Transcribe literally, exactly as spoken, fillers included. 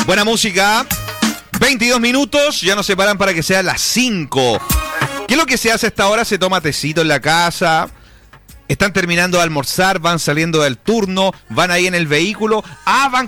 Buena música. veintidós minutos, ya nos separan para que sean las cinco. ¿Qué es lo que se hace a esta hora? Se toma tecito en la casa. Están terminando de almorzar, van saliendo del turno, van ahí en el vehículo. Ah, van